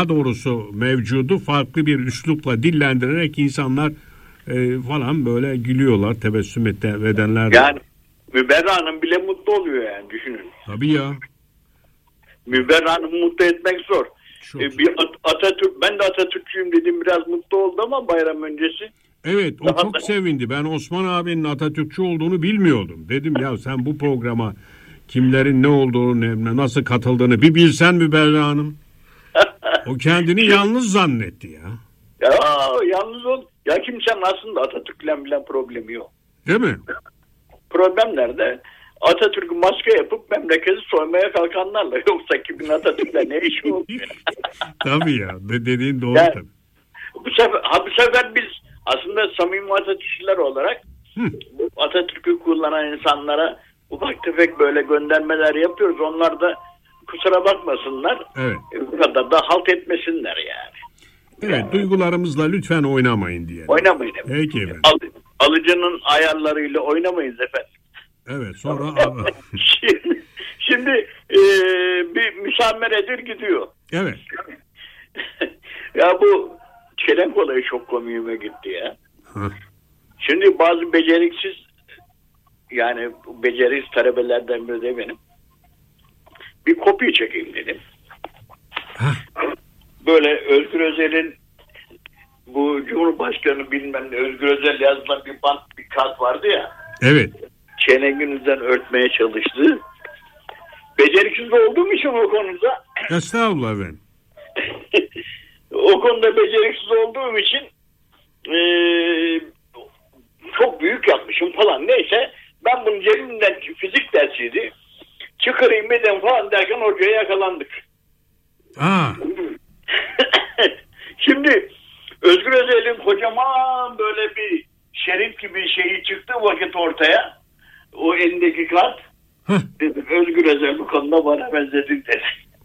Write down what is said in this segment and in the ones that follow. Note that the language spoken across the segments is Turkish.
daha doğrusu mevcudu farklı bir üslupla dillendirerek insanlar falan böyle gülüyorlar, tebessüm edenler. Yani Müberra Hanım bile mutlu oluyor yani, düşünün. Tabii ya. Müberra Hanım'ı mutlu etmek zor. Bir Atatürk, ben de Atatürkçüyüm dedim, biraz mutlu oldu ama bayram öncesi. Evet, o çok sevindi. Ben Osman abinin Atatürkçü olduğunu bilmiyordum. Dedim ya sen bu programa kimlerin ne olduğunu, nasıl katıldığını bir bilsen Müberra Hanım. O kendini yalnız zannetti ya. Ya yalnız ol. Ya kimsenin aslında Atatürk'le bilen problemi yok. Değil mi? Problem nerede? Atatürk'ü maske yapıp memleketi soymaya kalkanlarla. Yoksa kimin Atatürk'le ne işi oluyor? Tabii ya. Dediğin doğru yani, tabii. Bu sefer biz aslında samimi Atatürkçüler olarak Atatürk'ü kullanan insanlara ufak tefek böyle göndermeler yapıyoruz. Onlar da kusura bakmasınlar. Evet. Bu kadar da halt etmesinler yani. Evet, yani, duygularımızla lütfen oynamayın diye. Oynamayın. Peki efendim. Alıcının ayarlarıyla oynamayız efendim. Evet, sonra şimdi bir müsammeredir gidiyor. Evet. Ya bu çelenk olayı çok komiğime gitti ya. Hı. Şimdi bazı beceriksiz, yani beceriksiz talebelerden biri de benim. Bir kopya çekeyim dedim. Böyle Özgür Özel'in, bu Cumhurbaşkanı bilmem ne, Özgür Özel yazılan bir kart vardı ya. Evet. Çelenginizden örtmeye çalıştı. Beceriksiz olduğum için o konuda. Estağfurullah efendim. O konuda beceriksiz olduğum için çok büyük yapmışım falan. Neyse, ben bunun cebimden, fizik dersiydi, çıkarayım dedim falan derken hocaya yakalandık. Şimdi Özgür Özel'in kocaman böyle bir şerif gibi şeyi çıktı vakit ortaya. O elindeki kart. Dedim Özgür Özel bu konuda bana benzedik dedi.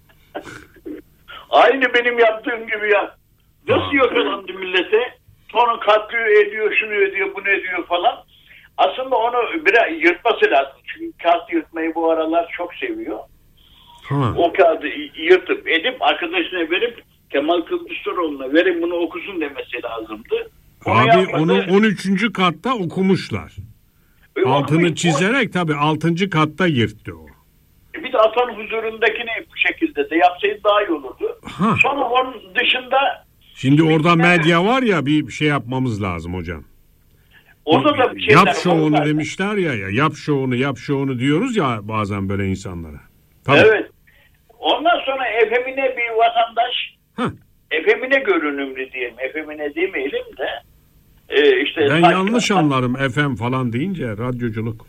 Aynı benim yaptığım gibi ya. Nasıl yakalandı millete? Sonra katlıyor, ediyor, şunu ediyor, bunu ediyor falan. Aslında onu biraz yırtması lazım. Çünkü kağıt yırtmayı bu aralar çok seviyor. O kağıdı yırtıp edip arkadaşına verip Kemal Kılıçdaroğlu'na verin bunu okusun demesi lazımdı. Onu 13. katta okumuşlar. Altını çizerek tabii 6. katta yırttı o. Bir de atan huzurundakini bu şekilde de yapsaydı daha iyi olurdu. Sonra onun dışında... Şimdi orada medya var ya, bir şey yapmamız lazım hocam. Orada da bir şeyler yap şovunu demişler ya. Yap şovunu diyoruz ya bazen böyle insanlara. Tabii. Evet. Ondan sonra efemine bir vatandaş, efemine görünümlü diyelim. Efemine demeyelim de. İşte ben yanlış anlarım FM falan deyince, radyoculuk.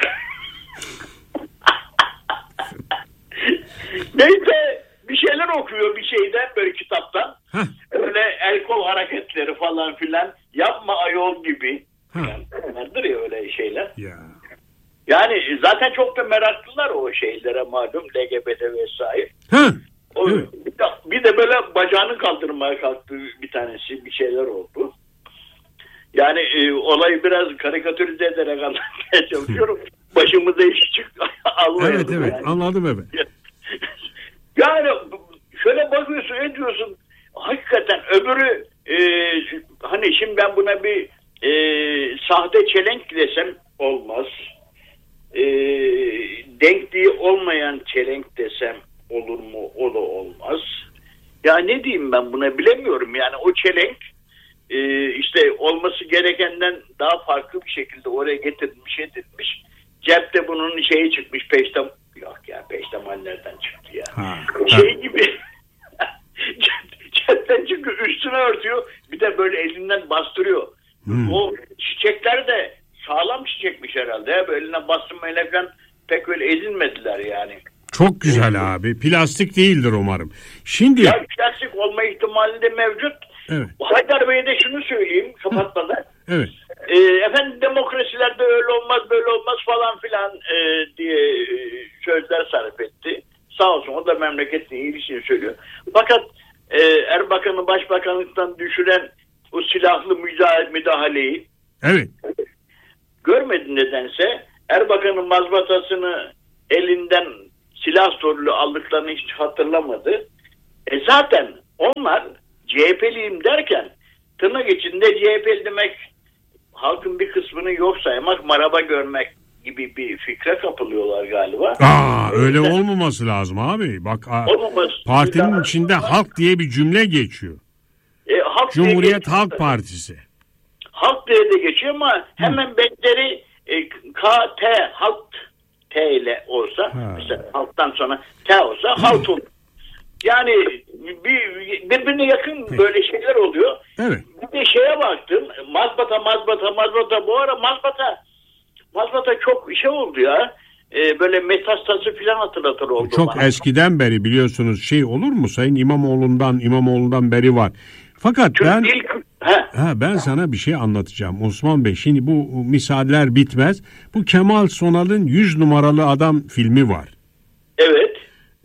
Neyse bir şeyler okuyor bir şeyden, böyle kitaptan. Öyle el kol hareketleri falan filan, yapma ayol gibi. Vardır ya öyle şeyler. Yani zaten çok da meraklılar o şeylere, malum LGBT vesaire. Bir de böyle bacağını kaldırmaya kalktı bir tanesi, bir şeyler oldu. Yani olayı biraz karikatürize ederek anlatmaya çalışıyorum. Başımıza iş çıktı. Evet yani. Anladım evet. Yani şöyle bakıyorsun, ediyorsun. Hakikaten öbürü hani şimdi ben buna bir sahte çelenk desem olmaz. Denkliği olmayan çelenk desem olur mu? O da olmaz. Ya ne diyeyim ben buna, bilemiyorum. Yani o çelenk işte olması gerekenden daha farklı bir şekilde oraya getirilmiş, edilmiş. Cepte bunun şeyi çıkmış, peştem. Yok ya, peştemal nereden çıktı ya? Şey gibi. Cepten çıkıyor, üstüne örtüyor. Bir de böyle elinden bastırıyor. O çiçekler de sağlam çiçekmiş herhalde. Böyle eline bastırmayla falan pek öyle ezilmediler yani. Çok güzel abi. Plastik değildir umarım. Şimdi ya plastik olma ihtimali de mevcut. Evet. Haydar Bey'e de şunu söyleyeyim kapatmadan. Evet. Efendim demokrasilerde öyle olmaz, böyle olmaz falan filan diye sözler sarf etti. Sağ olsun, o da memleketin iyiliğini söylüyor. Fakat Erbakan'ı başbakanlıktan düşüren o silahlı müdahaleyi görmedi nedense. Erbakan'ın mazbatasını elinden silah zorlu aldıklarını hiç hatırlamadı. Zaten onlar CHP'liyim derken tırnak içinde CHP'li demek halkın bir kısmını yok saymak, maraba görmek gibi bir fikre kapılıyorlar galiba. Öyle olmaması lazım abi. Bak partinin içinde halk diye bir cümle geçiyor. Halk Cumhuriyet Halk Partisi. Halk diye de geçiyor ama hemen benzeri KT, halk T ile olsa, mesela halktan sonra T olsa halk olur. Yani birbirine yakın böyle şeyler oluyor. Evet. Bir de şeye baktım, mazbata bu ara mazbata çok şey oldu ya. Böyle metastazı falan hatırlatır oldu. Çok bana. Eskiden beri biliyorsunuz olur mu? Sayın İmamoğlu'ndan beri var. Fakat ben sana bir şey anlatacağım Osman Bey. Şimdi bu misaller bitmez. Bu Kemal Sonal'ın 100 numaralı adam filmi var. Evet.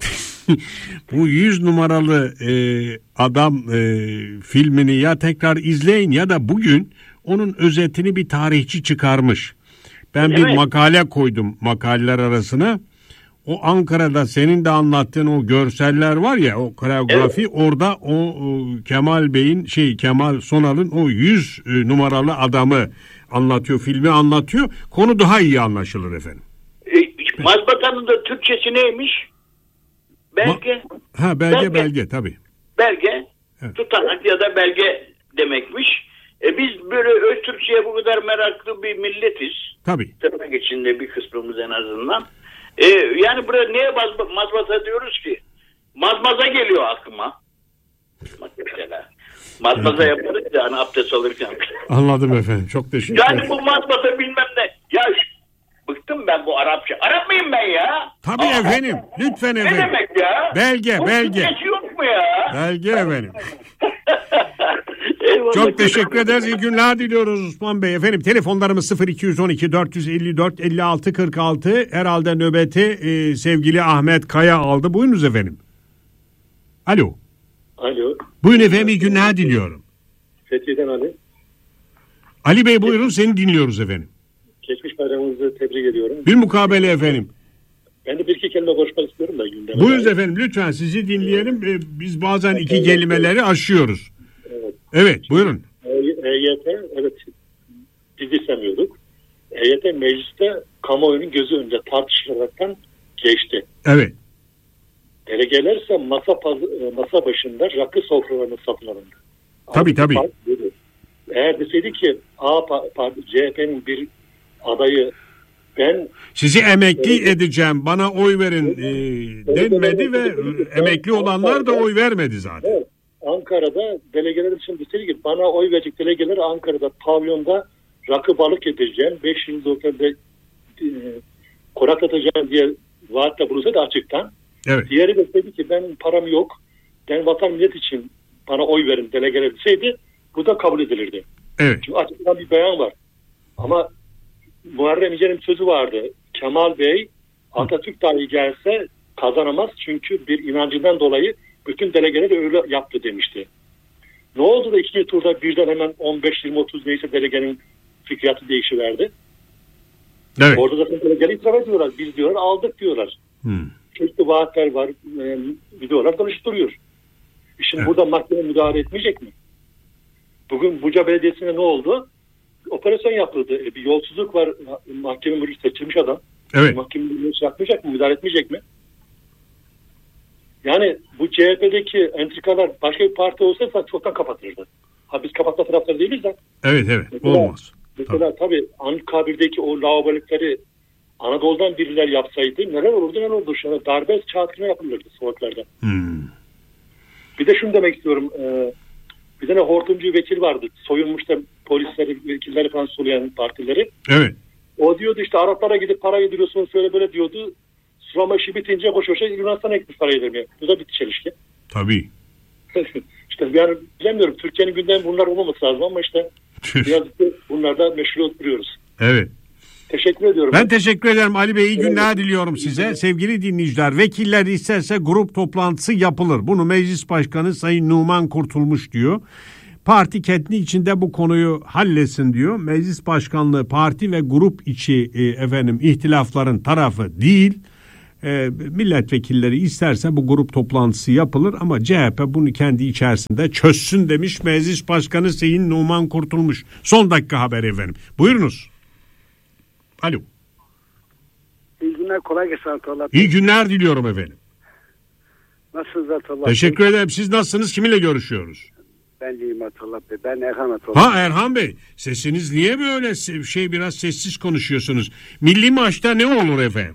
Bu 100 numaralı adam filmini ya tekrar izleyin ya da bugün onun özetini bir tarihçi çıkarmış. Ben bir makale koydum makaleler arasına. O Ankara'da senin de anlattığın o görseller var ya, o koreografi, orada o Kemal Sonal'ın o 100 numaralı adamı anlatıyor, filmi anlatıyor. Konu daha iyi anlaşılır efendim. Mazbatanın da Türkçesi neymiş? Belge. Belge tabii. Belge, evet. Tutanak ya da belge demekmiş. Biz böyle öz Türkçe'ye bu kadar meraklı bir milletiz. Tabii. Tırnak içinde bir kısmımız en azından. Yani buraya neye mazbata diyoruz ki? Mazmaza geliyor aklıma. Mesela. Mazmaza yaparız yani abdest alırken. Anladım efendim. Çok teşekkür ederim. Yani bu mazbata bilmem ne. Ya bıktım ben bu Arapça. Arap mıyım ben ya? Tabii efendim. Lütfen efendim. Ne demek ya? Belge. Yok mu ya? Belge efendim. Çok teşekkür ederiz. İyi günler diliyoruz Osman Bey. Efendim telefonlarımız 0212 454 56 46. Herhalde nöbeti sevgili Ahmet Kaya aldı. Buyurunuz efendim. Alo. Buyurun efendim, iyi günler diliyorum. Fethiye'den Ali. Ali Bey buyurun, seni dinliyoruz efendim. Geçmiş bayramınızı tebrik ediyorum. Bir mukabele efendim. Ben de bir iki kelime konuşmak istiyorum da gündeme. Buyurun efendim, lütfen sizi dinleyelim. Biz bazen iki kelimeleri aşıyoruz. Evet buyurun. EYT evet biz istemiyorduk. EYT mecliste kamuoyunun gözü önünde tartışılaraktan geçti. Evet. Delegeler ise masa başında rakı sofralarını satın alındı. Tabii. Eğer deseydi ki CHP'nin bir adayı ben sizi emekli edeceğim, bana oy verin denmedi ve emekli olanlar da oy vermedi zaten. Evet. Ankara'da delegeler için deseydi ki bana oy verecek delegeler Ankara'da pavyonda rakı balık edeceğim, 5 yıl otelde konak atacağım diye vaatte bulunsaydı açıktan. Evet. Diğeri deseydi ki ben param yok, ben vatan millet için bana oy verin delegeler deseydi bu da kabul edilirdi. Evet. Çünkü açıktan bir beyan var. Ama Muharrem İnce'nin sözü vardı. Kemal Bey Atatürk dahi gelse kazanamaz çünkü bir inancından dolayı bütün delegeler de öyle yaptı demişti. Ne oldu da ikinci turda birden hemen 15, 20, 30 neyse delegenin fikriyatı değişiverdi. Evet. Orada zaten delegeler itiraf ediyorlar. Biz diyorlar aldık diyorlar. Çeşitli vaatler var. Videolar konuşturuyor. Şimdi burada mahkeme müdahale etmeyecek mi? Bugün Buca Belediyesi'ne ne oldu? Operasyon yapıldı. Bir yolsuzluk var. Mahkeme müdürü seçilmiş adam. Evet. Mahkeme müdürü yapmayacak mı? Müdahale etmeyecek mi? Yani bu CHP'deki entrikalar başka bir parti olsaysa çoktan kapatırdı. Biz kapatma taraftarı değiliz de. Evet. Olmaz. Mesela tabii Anıtkabir'deki o lavabolikleri Anadolu'dan biriler yapsaydı neler olurdu. Şu darbe çağatına yapılırdı sokaklarda. Bir de şunu demek istiyorum. Bir tane hortumcu vekil vardı. Soyulmuş da polisleri, vekilleri falan sulayan partileri. Evet. O diyordu işte Araplara gidip para yediriyorsunuz şöyle böyle diyordu. Sulama işi bitince boş Yunanistan'a gitmiş para yedirmeye. Bu da bir çelişki. Tabii. İşte yani bilemiyorum. Türkiye'nin gündemi bunlar olmaması lazım ama işte biraz bunlarda meşhur oturuyoruz. Evet. Teşekkür ediyorum. Ben teşekkür ederim Ali Bey. İyi günler diliyorum size. Sevgili dinleyiciler, vekiller isterse grup toplantısı yapılır. Bunu Meclis Başkanı Sayın Numan Kurtulmuş diyor. Parti kendi içinde bu konuyu halletsin diyor. Meclis Başkanlığı parti ve grup içi ihtilafların tarafı değil. milletvekilleri isterse bu grup toplantısı yapılır ama CHP bunu kendi içerisinde çözsün demiş Meclis Başkanı Sayın Numan Kurtulmuş. Son dakika haberi efendim. Buyurunuz. Alo. İyi günler, kolay gelsin Atollah. İyi günler diliyorum efendim. Nasılsınız Atollah? Teşekkür ederim. Siz nasılsınız? Kiminle görüşüyoruz? Ben deyim Atollah Bey. Ben Erhan Atollah. Erhan Bey, sesiniz niye böyle biraz sessiz konuşuyorsunuz? Milli maçta ne olur efendim?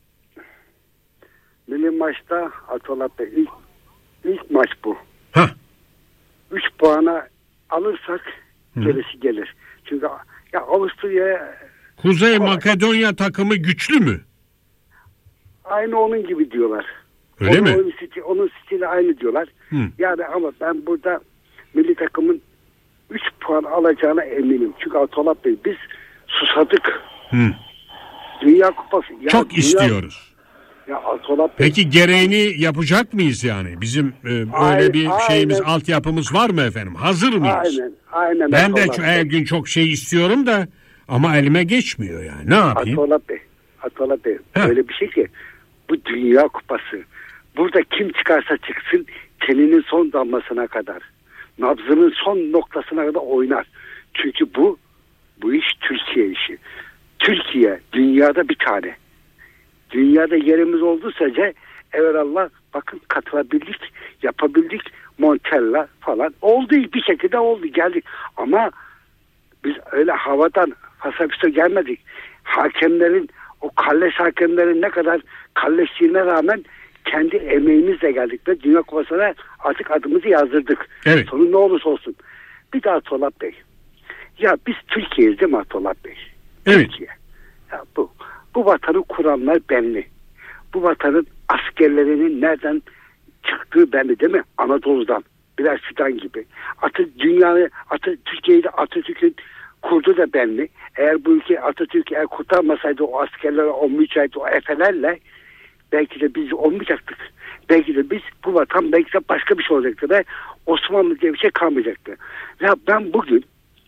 Milli maçta Atollah Bey ilk maç bu. 3 puana alırsak gerisi gelir. Çünkü ya Avusturya Kuzey Makedonya takımı güçlü mü? Aynı onun gibi diyorlar. Öyle mi? Onun stili aynı diyorlar. Yani ama ben burada milli takımın 3 puan alacağına eminim. Çünkü Atollah Bey biz susadık. Dünya Kupası. Çok istiyoruz. Ya Atollah Bey. Peki gereğini yapacak mıyız yani? Bizim öyle bir şeyimiz, altyapımız var mı efendim? Hazır mıyız? Aynen. Ben de her gün çok şey istiyorum da ama elime geçmiyor yani. Ne yapayım? Atollah Bey. Öyle bir şey ki bu Dünya Kupası. Burada kim çıkarsa çıksın teninin son damlasına kadar, nabzının son noktasına kadar oynar. Çünkü bu iş Türkiye işi. Türkiye dünyada bir tane. Dünyada yerimiz olduğu sürece evvelallah bakın katılabildik, yapabildik. Montella falan oldu, bir şekilde oldu, geldik. Ama biz öyle havadan fasafiste gelmedik. Hakemlerin, o kalleş hakemlerin ne kadar kalleşliğine rağmen kendi emeğimizle geldik ve Dünya Kupası'na artık adımızı yazdırdık. Evet. Sonu ne olursa olsun. Bir daha Atollah Bey. Ya biz Türkiye'yiz değil mi Atollah Bey? Evet. Türkiye. Ya bu vatanı kuranlar belli. Bu vatanın askerlerinin nereden çıktığı belli değil mi? Anadolu'dan. Biraz fidan gibi. Türkiye'yi de Atatürk'ün kurdu da belli. Eğer bu ülke Atatürk kurtarmasaydı o askerler, o mücahit, o efelerle belki de biz olmayacaktık. Belki de biz bu vatan belki de başka bir şey olacaktı ve Osmanlı diye bir şey kalmayacaktı. Ya ben bugün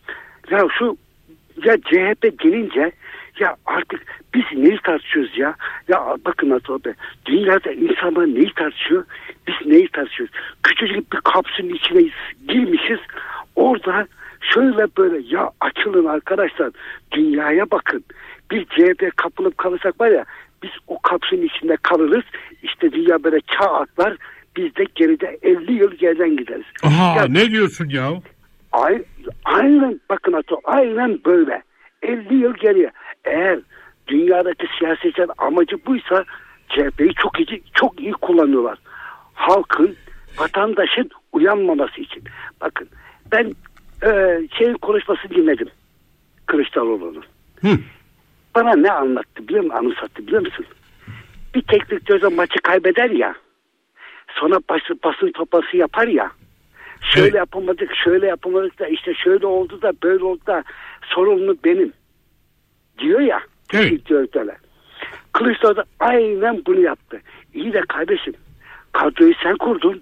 CHP gelince ya artık biz neyi tartışıyoruz ya? Ya bakın Atollah Bey, dünyada insanlar neyi tartışıyor? Biz neyi tartışıyoruz? Küçücük bir kapsülün içine girmişiz. Orada şöyle böyle ya açılın arkadaşlar, dünyaya bakın. Bir CHP kapılıp kalırsak var ya, biz o kapsülün içinde kalırız. İşte dünya böyle çağ atlar. Biz de geride 50 yıl geriden gideriz. Aha, ne diyorsun ya? Aynen bakın Atollah, aynen böyle. 50 yıl geriye. Eğer dünyadaki siyasetçilerin amacı buysa CHP'yi çok iyi kullanıyorlar. Halkın, vatandaşın uyanmaması için. Bakın ben konuşmasını dinledim. Kılıçdaroğlu'nun. Bana ne anlattı biliyor musun? Anımsattı biliyor musun? Bir teknik direktör maçı kaybeder ya. Sonra basın toplantısı yapar ya. Şöyle yapamadık, şöyle yapamadık da işte şöyle oldu da böyle oldu da sorumlu benim diyor ya. Teknik direktörler. Kılıçdaroğlu da aynen bunu yaptı. İyi de kardeşim, kadroyu sen kurdun.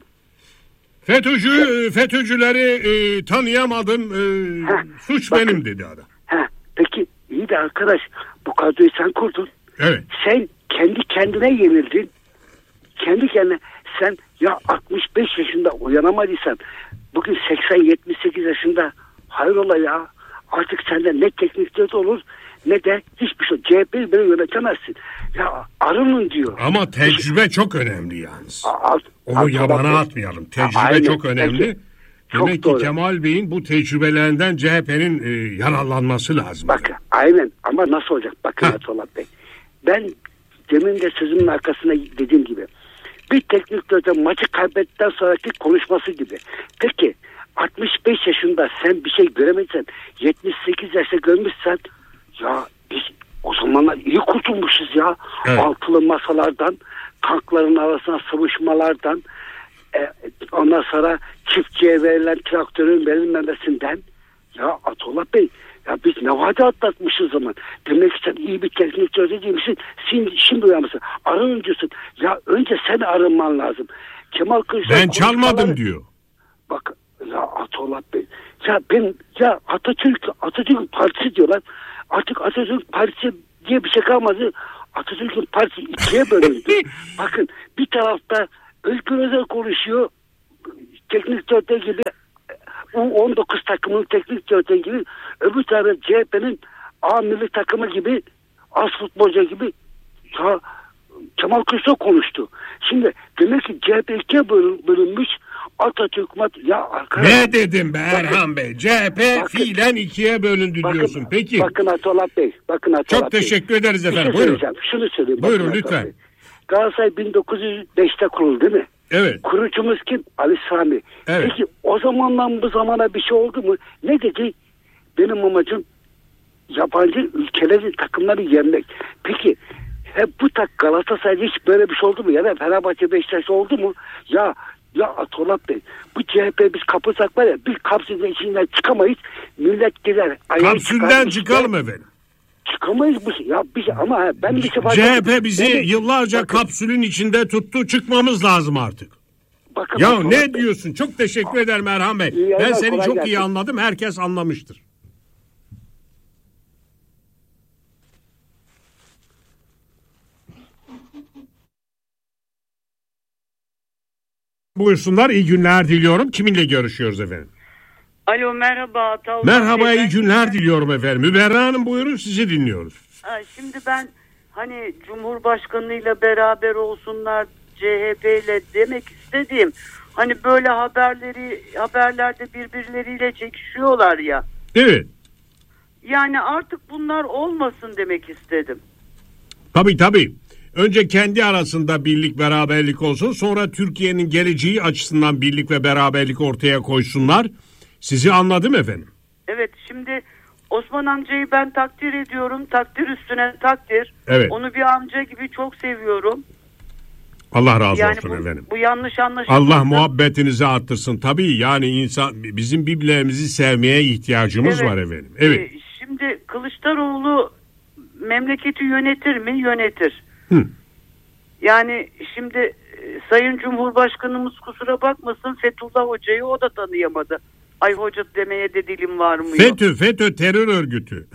FETÖ'cüleri tanıyamadım. Suç bakın, benim dedi adam. Peki iyi de arkadaş, bu kadroyu sen kurdun. Evet. Sen kendi kendine yenildin. Kendi kendine sen ya 65 yaşında uyanamadıysan bugün 80-78 yaşında hayrola ya, artık sende ne teknik direktör olur ne de hiçbir şey. CHP'yi böyle yönetemezsin. Ya arının diyor. Ama tecrübe çok önemli yalnız. Onu yabana atmayalım. Tecrübe çok önemli. Peki. Demek ki Kemal Bey'in bu tecrübelerinden CHP'nin yararlanması lazım. Bakın aynen, ama nasıl olacak? Bakın Atollah Bey. Ben demin de sözümün arkasında dediğim gibi bir teknik direktör maçı kaybettikten sonraki konuşması gibi. Peki 65 yaşında sen bir şey göremediysen, 78 yaşında görmüşsen, ya biz o zamanlar iyi kurtulmuşuz ya. Evet. Altılı masalardan, tankların arasına sıvışmalardan, ondan sonra çiftçiye verilen traktörün verilmemesinden. Ya Atollah Bey, ya biz ne vade atlatmışız zaman. Demek ki sen iyi bir teknik direktör değil misin? Şimdi uyanmışsın. Arıncısın. Ya önce sen arınman lazım. Kemal Kılıçdaroğlu... Ben çalmadım diyor. Bak ya Atollah Bey. Ya Atatürk Partisi diyorlar. Artık Atatürk Partisi diye bir şey kalmadı. Atatürk'ün partisi ikiye bölündü. Bakın bir tarafta Özgür Özel konuşuyor. Teknik direktör gibi U19 takımının teknik direktör gibi, öbür tarafta CHP'nin A milli takımı gibi, az futbolcu gibi Kemal Kılıçdaroğlu konuştu. Şimdi demek ki CHP ikiye bölünmüş. Atatürk ne dedim be Erhan Bey? CHP fiilen ikiye bölündü diyorsun. Peki. Bakın Atollah Bey. Çok teşekkür ederiz efendim. Buyurun. Şunu söyleyeyim. Buyurun lütfen. Galatasaray 1905'te kuruldu değil mi? Evet. Kurucumuz kim? Ali Sami. Evet. Peki o zamandan bu zamana bir şey oldu mu? Ne dedi? Benim amacım yabancı ülkelerin takımları yenmek. Peki hep bu Galatasaray'da hiç böyle bir şey oldu mu? Ya da Fenerbahçe Beşiktaş oldu mu? Ya Atollah Bey, bu CHP biz kapatsak var ya, bir kapsülün içinden çıkamayız. Millet gider. Kapsülden çıkalım efendim. Çıkamayız bu ya ama ben bir şey CHP bizi yıllarca kapsülün içinde tuttu. Çıkmamız lazım artık. Bakın, ya ne diyorsun? Çok teşekkür ederim Erhan Bey. Ben seni çok iyi anladım. Herkes anlamıştır. Buyursunlar, iyi günler diliyorum. Kiminle görüşüyoruz efendim? Alo, merhaba Atal. Merhaba, iyi günler diliyorum efendim. Müberra Hanım buyurun, sizi dinliyoruz. Şimdi ben hani Cumhurbaşkanı'yla beraber olsunlar, CHP'yle demek istediğim, hani böyle haberlerde birbirleriyle çekişiyorlar ya. Evet. Yani artık bunlar olmasın demek istedim. Tabii. Önce kendi arasında birlik beraberlik olsun, sonra Türkiye'nin geleceği açısından birlik ve beraberlik ortaya koysunlar. Sizi anladım efendim. Evet, şimdi Osman amcayı ben takdir ediyorum. Takdir üstüne takdir. Evet. Onu bir amca gibi çok seviyorum. Allah razı olsun efendim. Bu yanlış anlaşılma. Allah muhabbetinizi arttırsın. Tabii yani bizim birbirlerimizi sevmeye ihtiyacımız var efendim. Evet. Şimdi Kılıçdaroğlu memleketi yönetir mi? Yönetir. Yani şimdi Sayın Cumhurbaşkanımız kusura bakmasın, Fethullah Hoca'yı o da tanıyamadı. Ay hoca demeye de dilim varmıyor. FETÖ terör örgütü.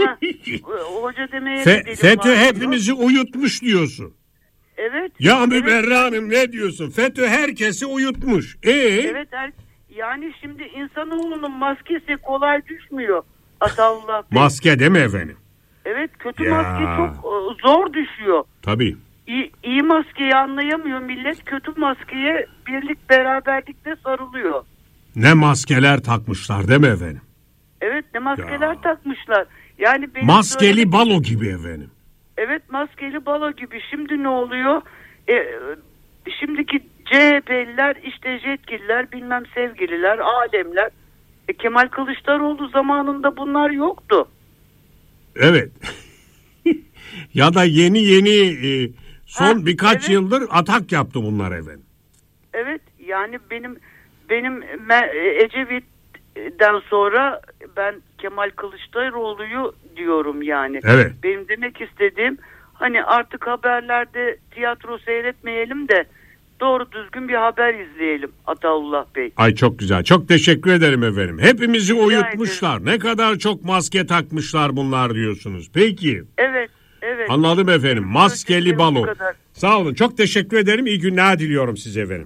Hoca demeye de dilim FETÖ varmıyor. hepimizi uyutmuş diyorsun. Evet. Ya Müberra Hanım ne diyorsun? FETÖ herkesi uyutmuş. Evet. Yani şimdi insanoğlunun maskesi kolay düşmüyor. Atallah Bey. Maske değil mi efendim? Evet, kötü maske çok zor düşüyor. Tabii. İyi maskeyi anlayamıyor millet. Kötü maskeye birlik beraberlikle sarılıyor. Ne maskeler takmışlar değil mi efendim? Evet, ne maskeler takmışlar. Yani maskeli balo gibi efendim. Evet, maskeli balo gibi. Şimdi ne oluyor? Şimdiki CHP'liler işte jetgiller, bilmem sevgililer, alemler. Kemal Kılıçdaroğlu zamanında bunlar yoktu. Evet. Ya da yeni son birkaç yıldır atak yaptı bunlar efendim. Evet, yani benim Ecevit'ten sonra ben Kemal Kılıçdaroğlu'yu diyorum yani. Evet. Benim demek istediğim, hani artık haberlerde tiyatro seyretmeyelim de doğru düzgün bir haber izleyelim Ataullah Bey. Ay çok güzel. Çok teşekkür ederim efendim. Hepimizi uyutmuşlar. Ne kadar çok maske takmışlar bunlar diyorsunuz. Peki. Evet. Anladım efendim. Maskeli balo. Sağ olun. Çok teşekkür ederim. İyi günler diliyorum size efendim.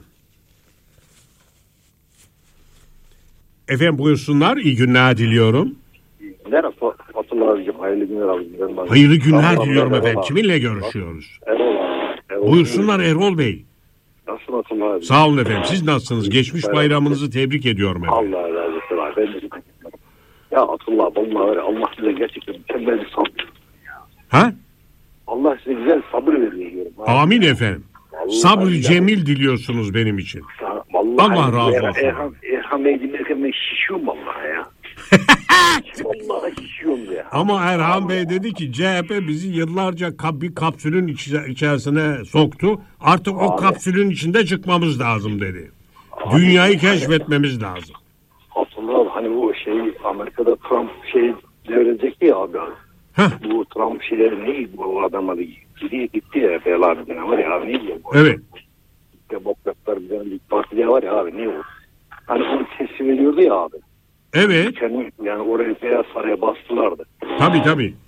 Efendim buyursunlar. İyi günler diliyorum. Merhaba Atullah abicim. Hayırlı günler abicim. Hayırlı günler diliyorum efendim. Kiminle görüşüyoruz? Erol. Buyursunlar Erol Bey. Nasılsın Atullah abi? Sağ olun efendim. Siz nasılsınız? Geçmiş bayramınızı tebrik ediyorum efendim. Allah razı olsun abi. Ben de ya Atullah vallahi Allah size gerçekten mükemmel bir sabır. Ha? Allah size güzel sabır veriyor diyorum. Amin efendim. Sabr-ı cemil diliyorsunuz benim için. Vallahi Allah razı olsun. Erhan Bey dinlerken ben şişiyorum vallahi ya. Vallahi şişiyorum ya. Ama Erhan Bey dedi ki CHP bizi yıllarca bir kapsülün içerisine soktu. Artık o kapsülün içinde çıkmamız lazım dedi. Dünyayı keşfetmemiz lazım. Aslında hani bu Amerika'da Trump devredecek ya abi. Bu Trump neydi bu adamlar gitti ya belalar var ya abi neydi bu? Evet. Demokratlar bir partiler var ya abi ne o? Hani onu teslim ediyordu ya abi. Evet. Yani oraya Beyaz Saray'a bastılardı. Tabii.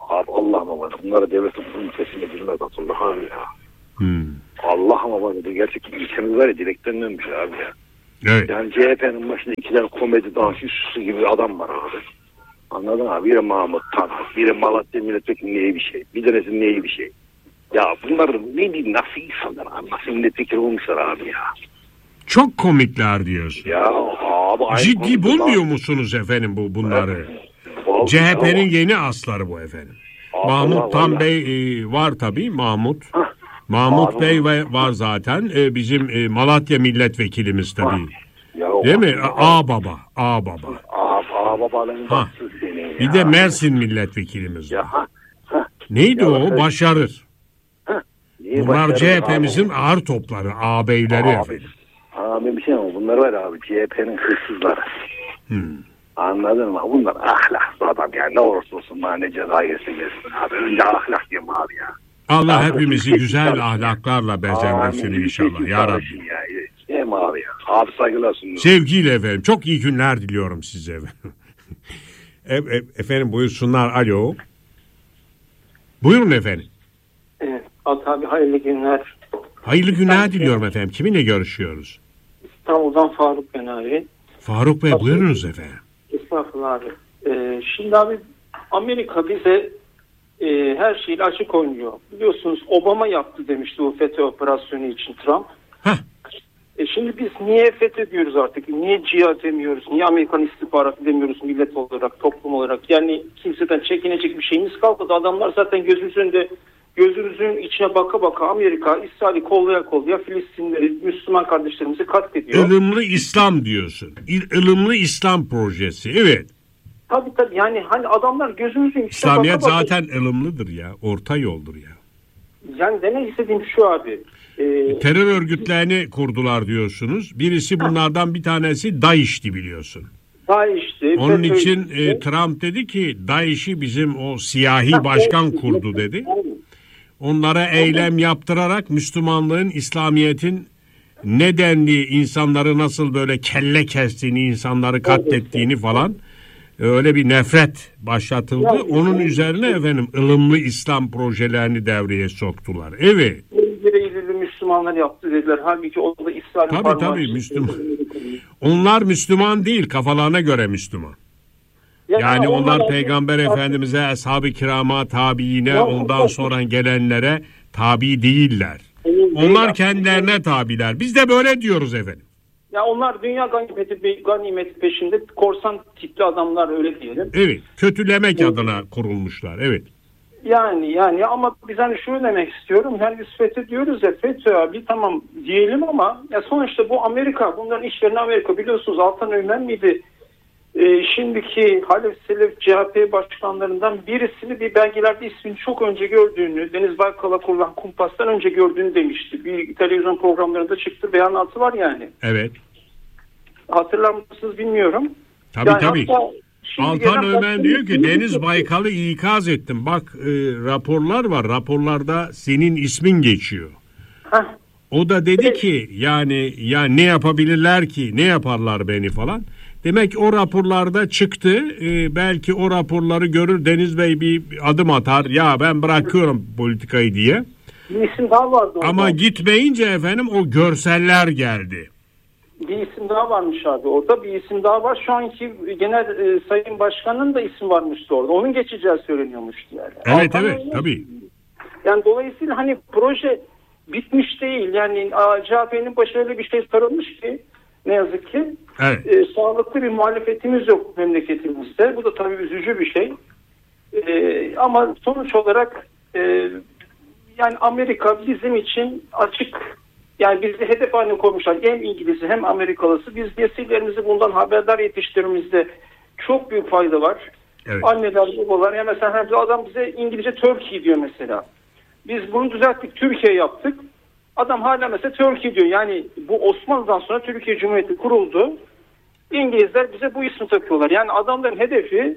Abi Allah'ıma var. Bunlara devletin ünitesine girmez Abdullah abi ya. Allah'ıma var. Gerçekten ülkemiz var ya direkten dönmüş abi ya. Evet. Yani CHP'nin başında 2 tane komedi dansçı üstü gibi bir adam var abi. Anladın abi? Biri Mahmut Tanrı, biri Malatya milletvekili neye bir şey. Bir tanesi neye bir şey. Ya bunlar ne diyeyim, nasıl insanlar abi? Nasıl milletvekili olmuşlar abi ya? Çok komikler diyorsun. Ya abi. Ciddi bulmuyor musunuz efendim bunları? Evet. CHP'nin yeni asları bu efendim. Mahmut Tan Bey var tabii, Mahmut. Mahmut Bey var zaten. Bizim Malatya milletvekilimiz tabii. Değil mi? Ağbaba. Ağbabaların baksın senin ya. Bir de Mersin milletvekilimiz var. Neydi o? Başarır. Bunlar CHP'mizin ağır topları, ağabeyleri efendim. Abi bir şey ama bunlar var abi, CHP'nin hırsızları. Anladın mı? Bunlar ahlaksız adam yani, ne olursa olsun bana ne ceza yesin abi. Önce ahlak diyeyim abi ya. Allah hepimizi güzel ahlaklarla bezendirsin inşallah ya Rabbi. Değil abi ya? Abi saygılar sunuyorum. Sevgiyle efendim. Çok iyi günler diliyorum size. Efendim buyursunlar. Alo. Buyurun efendim. Evet. Abi hayırlı günler. Hayırlı günler diliyorum efendim. Kiminle görüşüyoruz? İstanbul'dan Faruk ben abi. Faruk Bey buyurunuz efendim. Estağfurullah abi. Şimdi abi Amerika bize her şeyle açık oynuyor. Biliyorsunuz Obama yaptı demişti o FETÖ operasyonu için Trump. Şimdi biz niye FETÖ diyoruz artık? Niye CIA demiyoruz? Niye Amerikan istihbaratı demiyoruz millet olarak, toplum olarak? Yani kimseden çekinecek bir şeyimiz kalmadı. Adamlar zaten gözümüzün içine baka baka Amerika, İsrail'i kollaya Filistinleri, Müslüman kardeşlerimizi katlediyor. Ilımlı İslam diyorsun. Ilımlı İslam projesi. Evet. Tabii yani hani adamlar gözümüzün içine İslamiyet baka baka. zaten ılımlıdır ya. Orta yoldur ya. Yani demek istediğim şu abi. Terör örgütlerini kurdular diyorsunuz. Birisi bunlardan bir tanesi DAEŞ'ti biliyorsun. DAEŞ'ti. Onun için Trump dedi ki DAEŞ'i bizim o siyahi başkan kurdu dedi. Onlara eylem yaptırarak Müslümanlığın, İslamiyet'in nedenli insanları nasıl böyle kelle kestiğini, insanları katlettiğini falan öyle bir nefret başlatıldı. Onun üzerine efendim ılımlı İslam projelerini devreye soktular. Evet. Müslümanlar yaptı dediler. Halbuki o da İsrail'in Tabii Müslüman. Onlar Müslüman değil, kafalarına göre Müslüman. Yani onlar Peygamber Efendimiz'e, Ashab-ı Kiram'a, tabiine, ondan sonra gelenlere tabi değiller. Onlar kendilerine tabiler. Biz de böyle diyoruz efendim. Ya onlar dünya ganimeti peşinde korsan tipli adamlar, öyle diyelim. Evet, kötülemek adına kurulmuşlar. Evet. Yani ama biz hani şunu demek istiyorum. Yani biz FETÖ diyoruz ya, FETÖ abi tamam diyelim ama ya sonuçta bu Amerika. Bunların işlerini Amerika, biliyorsunuz Altan Öğmen miydi? Şimdiki Halef Selef CHP başkanlarından birisini bir belgelerde ismini çok önce gördüğünü, Deniz Baykal'a kurulan kumpastan önce gördüğünü demişti. Bir televizyon programlarında çıktı, beyanatı var yani. Evet. Hatırlar mısınız bilmiyorum. Tabii. Altan Öğmen diyor ki Deniz Baykal'ı ikaz ettim. Bak raporlar var. Raporlarda senin ismin geçiyor. O da dedi ki yani ya ne yapabilirler ki? Ne yaparlar beni falan. Demek o raporlarda çıktı. Belki o raporları görür, Deniz Bey bir adım atar. Ya ben bırakıyorum politikayı diye. Bir isim daha vardı orada. Ama gitmeyince efendim o görseller geldi. Bir isim daha varmış abi. Orada bir isim daha var. Şu anki genel sayın başkanın da ismi varmıştı orada. Onun geçeceği söyleniyormuştu yani. Evet tabii. Yani dolayısıyla hani proje bitmiş değil. Yani CHP'nin başarılı bir şey sarılmış ki ne yazık ki. Evet. Sağlıklı bir muhalefetimiz yok memleketimizde. Bu da tabii üzücü bir şey. Ama sonuç olarak yani Amerika bizim için açık. Yani bizi hedef haline koymuşlar. Hem İngiliz'i hem Amerikalısı. Biz nesillerimizi bundan haberdar yetiştirmemizde çok büyük fayda var. Evet. Anneler, babalar. Yani mesela adam bize İngilizce Turkey diyor mesela. Biz bunu düzelttik. Türkiye yaptık. Adam hala mesela Turkey diyor. Yani bu Osmanlı'dan sonra Türkiye Cumhuriyeti kuruldu. İngilizler bize bu ismi takıyorlar. Yani adamların hedefi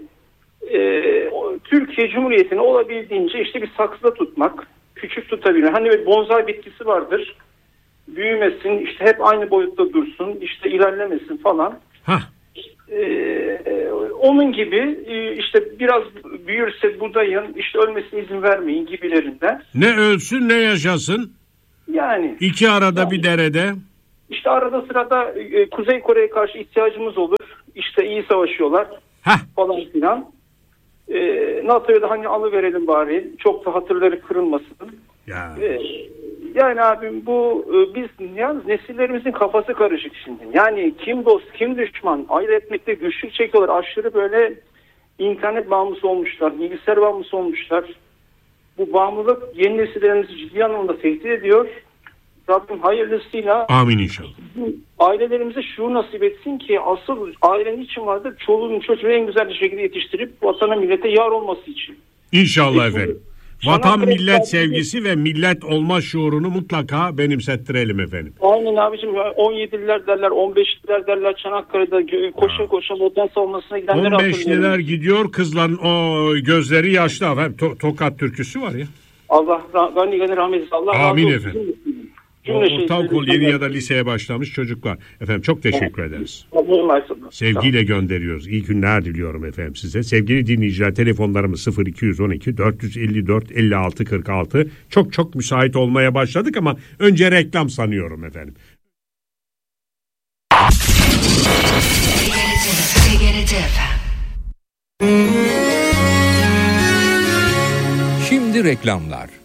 Türkiye Cumhuriyeti'ni olabildiğince işte bir saksıda tutmak. Küçük tutabilmek. Hani bir bonsai bitkisi vardır. Büyümesin, işte hep aynı boyutta dursun, işte ilerlemesin falan. onun gibi işte biraz büyürse budayın, işte ölmesine izin vermeyin gibilerinden. Ne ölsün ne yaşasın. Yani. İki arada bir derede. İşte arada sırada Kuzey Kore'ye karşı ihtiyacımız olur. İşte iyi savaşıyorlar falan filan. NATO'ya da hani alıverelim bari. Çok da hatırları kırılmasın. Ya. Yani abim bu biz yalnız nesillerimizin kafası karışık şimdi. Yani kim dost kim düşman ayırt etmekte güçlük çekiyorlar. Aşırı böyle internet bağımlısı olmuşlar. Bilgisayar bağımlısı olmuşlar. Bu bağımlılık yeni nesillerimizi ciddi anlamda tehdit ediyor. Rabbim hayırlısıyla amin inşallah. Ailelerimize şuur nasip etsin ki asıl ailenin için vardır. Çoluğun çocuğu en güzel bir şekilde yetiştirip vatana millete yar olması için. İnşallah efendim. Vatan millet sevgisi ve millet olma şuurunu mutlaka benimsettirelim efendim. Aynen abicim 17'liler derler 15'liler derler Çanakkale'de koşa vatan savunmasına gidenler 15'liler gidiyor kızların o gözleri yaşlı efendim. Tokat türküsü var ya. Allah gani rahmet eylesin. Allah amin efendim. Ortaokul yeni ya da liseye başlamış çocuklar. Efendim çok teşekkür ederiz. Sevgiyle gönderiyoruz. İyi günler diliyorum efendim size. Sevgili dinleyiciler telefonlarımız 0212 454 56 46. Çok müsait olmaya başladık ama önce reklam sanıyorum efendim. Şimdi reklamlar.